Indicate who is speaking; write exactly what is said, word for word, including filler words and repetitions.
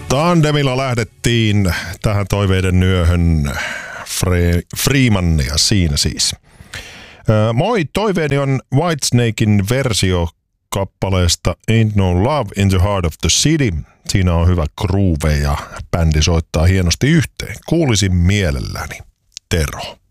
Speaker 1: Tandemilla lähdettiin tähän toiveiden yöhön. Fre- Freemannia siinä siis. Äh, moi, toiveeni on Whitesnakein versio kappaleesta Ain't No Love in the Heart of the City. Siinä on hyvä groove ja bändi soittaa hienosti yhteen. Kuulisin mielelläni. Tero.